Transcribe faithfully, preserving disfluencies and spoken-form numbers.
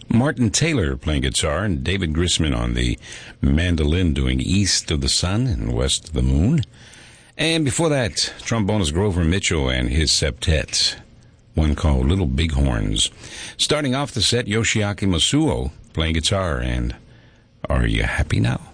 Martin Taylor playing guitar, and David Grisman on the mandolin doing East of the Sun and West of the Moon. And before that, trombonist Grover Mitchell and his septet, one called Little Bighorns. Starting off the set, Yoshiaki Masuo playing guitar and Are You Happy Now?